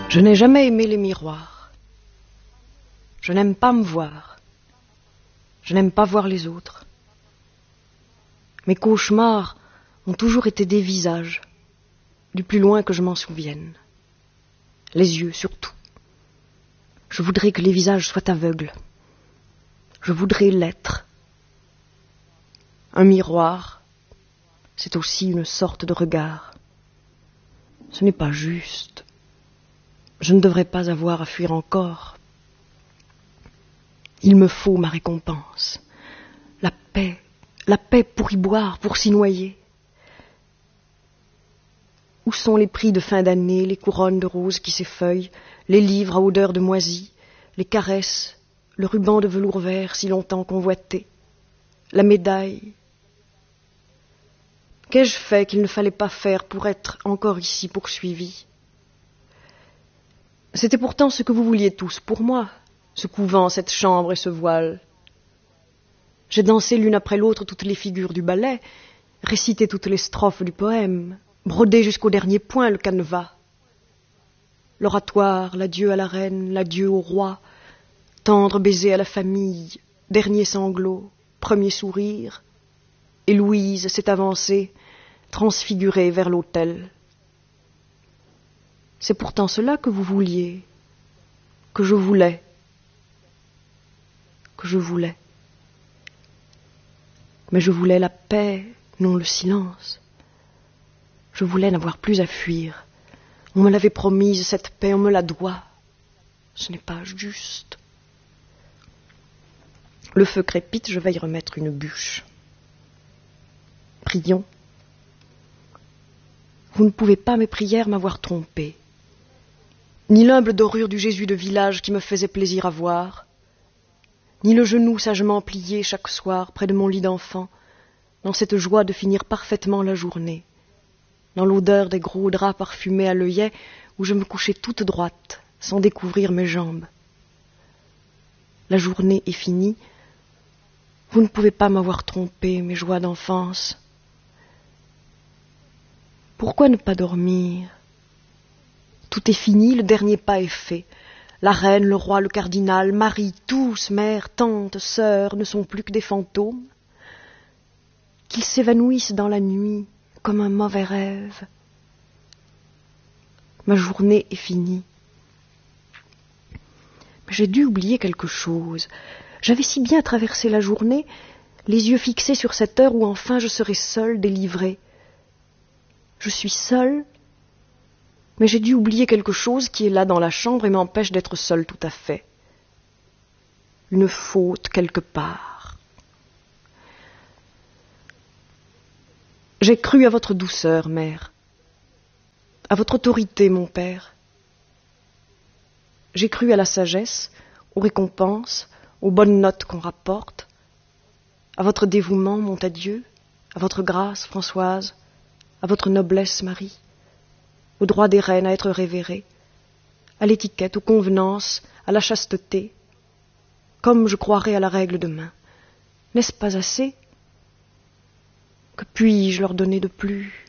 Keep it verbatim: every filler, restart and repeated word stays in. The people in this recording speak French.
Je n'ai jamais aimé les miroirs. Je n'aime pas me voir. Je n'aime pas voir les autres. Mes cauchemars ont toujours été des visages, du plus loin que je m'en souvienne. Les yeux surtout. Je voudrais que les visages soient aveugles. Je voudrais l'être. Un miroir, c'est aussi une sorte de regard. Ce n'est pas juste. Je ne devrais pas avoir à fuir encore. Il me faut ma récompense. La paix, la paix pour y boire, pour s'y noyer. Où sont les prix de fin d'année, les couronnes de roses qui s'effeuillent, les livres à odeur de moisi, les caresses, le ruban de velours vert si longtemps convoité, la médaille? Qu'ai-je fait qu'il ne fallait pas faire pour être encore ici poursuivi? C'était pourtant ce que vous vouliez tous pour moi, ce couvent, cette chambre et ce voile. J'ai dansé l'une après l'autre toutes les figures du ballet, récité toutes les strophes du poème, brodé jusqu'au dernier point le canevas. L'oratoire, l'adieu à la reine, l'adieu au roi, tendre baiser à la famille, dernier sanglot, premier sourire, et Louise s'est avancée, transfigurée vers l'autel. C'est pourtant cela que vous vouliez, que je voulais, que je voulais. Mais je voulais la paix, non le silence. Je voulais n'avoir plus à fuir. On me l'avait promise, cette paix, on me la doit. Ce n'est pas juste. Le feu crépite, je vais y remettre une bûche. Prions. Vous ne pouvez pas, mes prières, m'avoir trompé. Ni l'humble dorure du Jésus de village qui me faisait plaisir à voir, ni le genou sagement plié chaque soir près de mon lit d'enfant, dans cette joie de finir parfaitement la journée, dans l'odeur des gros draps parfumés à l'œillet où je me couchais toute droite, sans découvrir mes jambes. La journée est finie. Vous ne pouvez pas m'avoir trompé, mes joies d'enfance. Pourquoi ne pas dormir? Tout est fini, le dernier pas est fait. La reine, le roi, le cardinal, Marie, tous, mère, tante, sœur, ne sont plus que des fantômes. Qu'ils s'évanouissent dans la nuit, comme un mauvais rêve. Ma journée est finie. Mais j'ai dû oublier quelque chose. J'avais si bien traversé la journée, les yeux fixés sur cette heure où enfin je serai seule, délivrée. Je suis seule, mais j'ai dû oublier quelque chose qui est là dans la chambre et m'empêche d'être seule tout à fait. Une faute quelque part. J'ai cru à votre douceur, mère, à votre autorité, mon père. J'ai cru à la sagesse, aux récompenses, aux bonnes notes qu'on rapporte, à votre dévouement, mon adieu, à votre grâce, Françoise, à votre noblesse, Marie, au droit des reines à être révérées, à l'étiquette, aux convenances, à la chasteté, comme je croirais à la règle demain. N'est-ce pas assez? Que puis-je leur donner de plus?